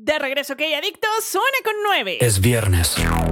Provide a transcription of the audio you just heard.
De regreso, ¿ok, adictos? Suena con 9. Es viernes.